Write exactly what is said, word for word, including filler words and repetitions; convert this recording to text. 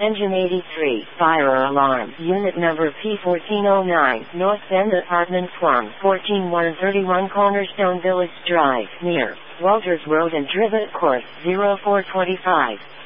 Engine eighty-three, fire alarm, unit number P fourteen oh nine, North Bend Apartments one, fourteen one thirty-one Cornerstone Village Drive, near Walters Road and Trivet Court, zero four two five.